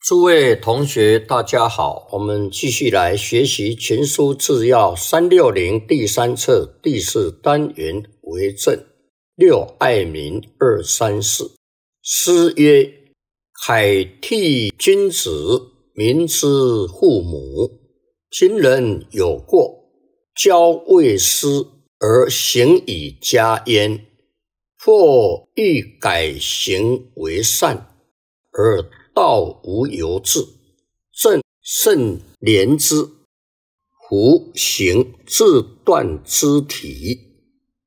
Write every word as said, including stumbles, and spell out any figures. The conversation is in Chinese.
诸位同学大家好，我们继续来学习群书治要三六零第三册第四单元为政六爱民二三四。诗曰：凯替君子，民之父母。今人有过，教未施而行以加焉，或欲改行为善，而道无由至，正甚怜之。夫行自断肢体，